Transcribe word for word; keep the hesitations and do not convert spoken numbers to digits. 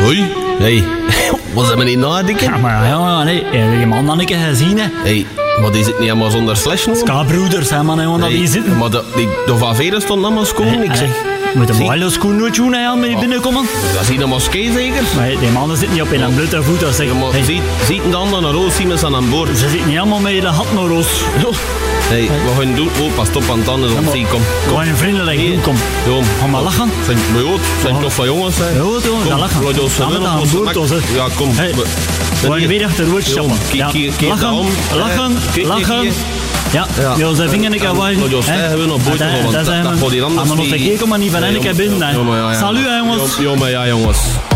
Hoi. Hey. Was dat meneer nadenken? Ja, maar ja, nee. Heb je man dan een keer gezien, hè? Hey, maar die zit niet helemaal zonder slash, no? Ska-broeders, hè, man, jongen, dat Hey, die zitten. maar de, die, de Van Veren stond allemaal schoon, ik zeg. Met een Zie- mooie schoen nooit doen, hè, met die binnenkomen. Dat is hier een moskee zeker? Maar die mannen zitten niet op in een blote voet. Dat Ja, zeg, maar hey, ziet, ziet de anderen naar roos, zien we aan boord. ze zitten niet allemaal met de hat naar roos. Hey, we gaan doen. Oh, pas op aan het tanden, maar- zie, kom. Gewoon een vriendelijk Hier. doen, kom. Kom. Ga maar lachen. Zijn, maar joh, zijn toch van jongens, hè? Ja, jongens, Kom, ga lachen. laat ons Gaan we verder dan op ons aan boord, gemak. hè? Ja, kom. Hey, We- Gewoon hier. weer achter de woord stappen. Jong, Ja, keer- keer lachen, daarom. lachen, Eh, keer- lachen. keer- Ja, Ja. ja, zijn vinger een keer waaien. Laat ons zeggen, we nog boord Dat- gaan, want dat dat- zijn dat we- gaat hier anders Ah, maar nog niet. een keer, kom maar niet van Nee, een keer jong- binnen, hè. jong- maar ja, ja. Salut, hè, jongens. Jong- jong, maar ja, jongens.